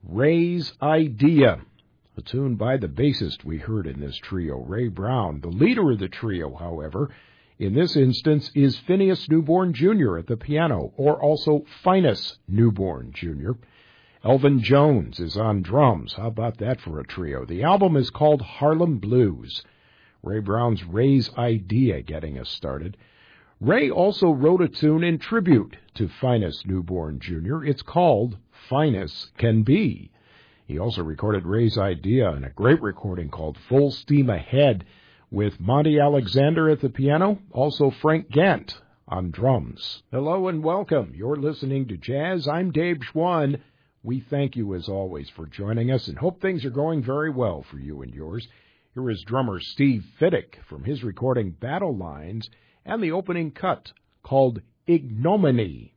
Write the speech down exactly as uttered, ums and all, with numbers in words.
Ray's Idea, a tune by the bassist we heard in this trio, Ray Brown. The leader of the trio, however, in this instance is Phineas Newborn Junior at the piano, or also Finus Newborn Junior Elvin Jones is on drums. How about that for a trio? The album is called Harlem Blues. Ray Brown's Ray's Idea getting us started. Ray also wrote a tune in tribute to Finus Newborn Junior It's called Finus Can Be. He also recorded Ray's Idea in a great recording called Full Steam Ahead with Monty Alexander at the piano, also Frank Gant on drums. Hello and welcome. You're listening to Jazz. I'm Dave Schwann. We thank you as always for joining us and hope things are going very well for you and yours. Here is drummer Steve Fiddick from his recording Battle Lines and the opening cut called Ignominy.